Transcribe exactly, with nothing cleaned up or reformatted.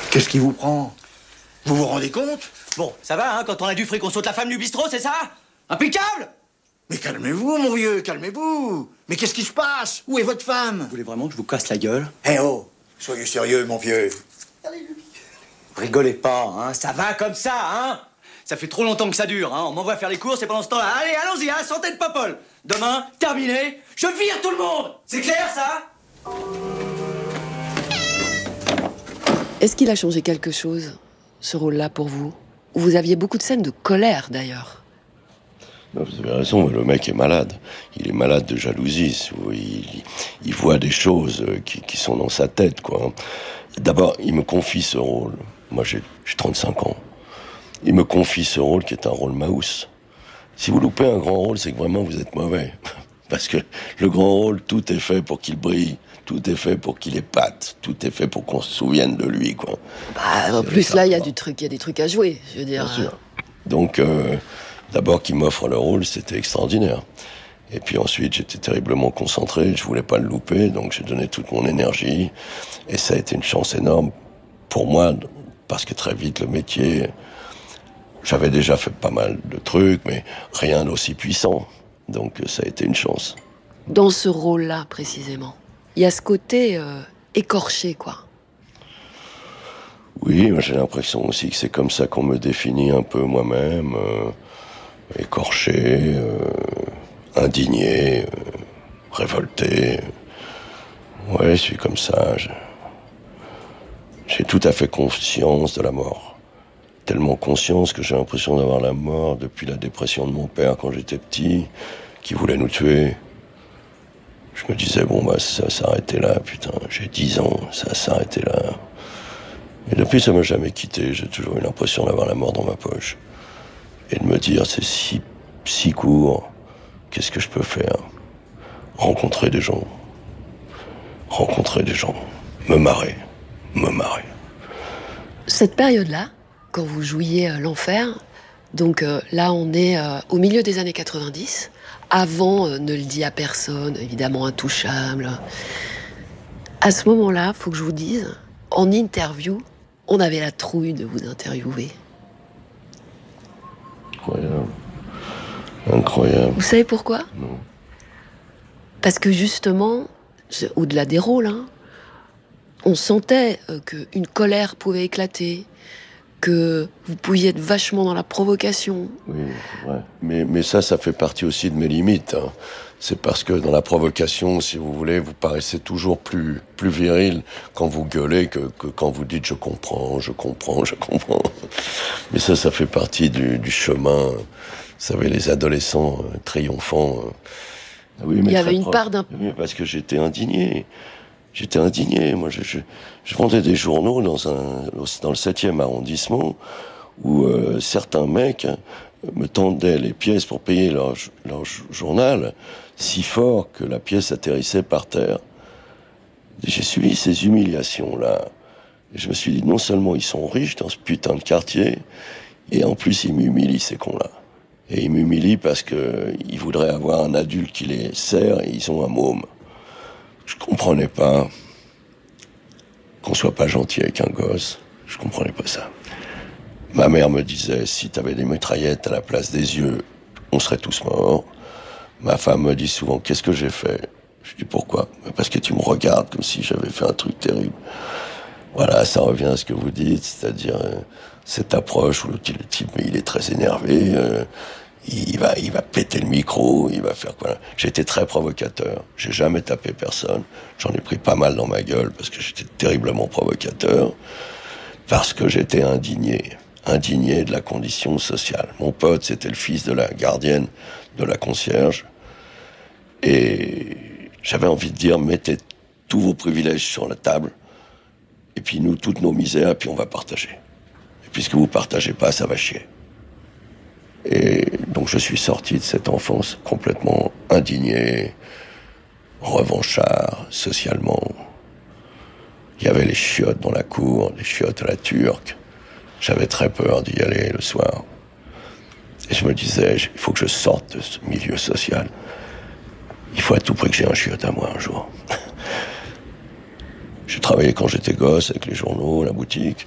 Qu'est-ce qui vous prend? Vous vous rendez compte? Bon, ça va, hein, quand on a du fric, on saute la femme du bistrot, c'est ça? Impeccable! Mais calmez-vous, mon vieux, calmez-vous. Mais qu'est-ce qui se passe? Où est votre femme? Vous voulez vraiment que je vous casse la gueule? Eh oh, soyez sérieux, mon vieux. Rigolez pas, hein, ça va comme ça, hein? Ça fait trop longtemps que ça dure, hein, on m'envoie faire les courses et pendant ce temps-là, allez, allons-y, hein, santé de popole. Demain, terminé, je vire tout le monde. C'est clair, ça? Est-ce qu'il a changé quelque chose, ce rôle-là, pour vous? Vous aviez beaucoup de scènes de colère, d'ailleurs. Non, vous avez raison, le mec est malade. Il est malade de jalousie. Il, il voit des choses qui, qui sont dans sa tête, quoi. D'abord, il me confie ce rôle. Moi, j'ai, j'ai trente-cinq ans. Il me confie ce rôle qui est un rôle mouse. Si vous loupez un grand rôle, c'est que vraiment vous êtes mauvais. Parce que le grand rôle, tout est fait pour qu'il brille. Tout est fait pour qu'il épate. Tout est fait pour qu'on se souvienne de lui, quoi. Bah, en plus, là, il y a du truc, il y a des trucs à jouer, je veux dire. Bien sûr. Donc, euh, d'abord qu'il m'offre le rôle, c'était extraordinaire. Et puis ensuite, j'étais terriblement concentré, je voulais pas le louper, donc j'ai donné toute mon énergie. Et ça a été une chance énorme pour moi, parce que très vite, le métier... J'avais déjà fait pas mal de trucs, mais rien d'aussi puissant. Donc ça a été une chance. Dans ce rôle-là, précisément, il y a ce côté euh, écorché, quoi. Oui, j'ai l'impression aussi que c'est comme ça qu'on me définit un peu moi-même. Euh, écorché, euh, indigné, euh, révolté. Ouais, je suis comme ça. Je... J'ai tout à fait conscience de la mort. Tellement conscience que j'ai l'impression d'avoir la mort depuis la dépression de mon père quand j'étais petit, qui voulait nous tuer. Je me disais, bon, bah, ça s'arrêtait là, putain, j'ai dix ans, ça s'arrêtait là. Et depuis, ça m'a jamais quitté, j'ai toujours eu l'impression d'avoir la mort dans ma poche. Et de me dire, c'est si, si court, qu'est-ce que je peux faire? Rencontrer des gens. Rencontrer des gens. Me marrer. Me marrer. Cette période-là, quand vous jouiez euh, l'enfer, donc euh, là on est euh, au milieu des années quatre-vingt-dix, avant euh, Ne le dis à personne, évidemment Intouchable. À ce moment-là, faut que je vous dise, en interview, on avait la trouille de vous interviewer. Incroyable. Incroyable. Vous savez pourquoi? Non. Parce que justement, au-delà des rôles, hein, on sentait euh, qu'une colère pouvait éclater, que vous pouviez être vachement dans la provocation. Oui, c'est vrai. Mais, mais ça, ça fait partie aussi de mes limites. Hein. C'est parce que dans la provocation, si vous voulez, vous paraissez toujours plus, plus viril quand vous gueulez que, que quand vous dites « je comprends, je comprends, je comprends ». Mais ça, ça fait partie du, du chemin. Vous savez, les adolescents euh, triomphants. Euh... Oui, mais il y avait une pro... part d'un... Oui, parce que j'étais indigné. J'étais indigné. Moi, je, je, je vendais des journaux dans, un, dans le septième arrondissement où euh, certains mecs me tendaient les pièces pour payer leur, leur journal si fort que la pièce atterrissait par terre. Et j'ai suivi ces humiliations-là. Et je me suis dit, non seulement ils sont riches dans ce putain de quartier, et en plus ils m'humilient, ces cons-là. Et ils m'humilient parce qu'ils voudraient avoir un adulte qui les sert et ils ont un môme. Je comprenais pas qu'on soit pas gentil avec un gosse. Je comprenais pas ça. Ma mère me disait, si t'avais des mitraillettes à la place des yeux, on serait tous morts. Ma femme me dit souvent, qu'est-ce que j'ai fait? Je dis, pourquoi? Parce que tu me regardes comme si j'avais fait un truc terrible. Voilà, ça revient à ce que vous dites, c'est-à-dire euh, cette approche où le type, il est très énervé, euh, il va, il va péter le micro, il va faire quoi. J'étais très provocateur, j'ai jamais tapé personne, j'en ai pris pas mal dans ma gueule parce que j'étais terriblement provocateur, parce que j'étais indigné, indigné de la condition sociale. Mon pote, c'était le fils de la gardienne de la concierge, et j'avais envie de dire, mettez tous vos privilèges sur la table, et puis nous, toutes nos misères, et puis on va partager. Et puisque vous partagez pas, ça va chier. Et donc je suis sorti de cette enfance complètement indigné, revanchard, socialement. Il y avait les chiottes dans la cour, les chiottes à la turque. J'avais très peur d'y aller le soir. Et je me disais, il faut que je sorte de ce milieu social. Il faut à tout prix que j'ai un chiotte à moi un jour. J'ai travaillé quand j'étais gosse avec les journaux, la boutique.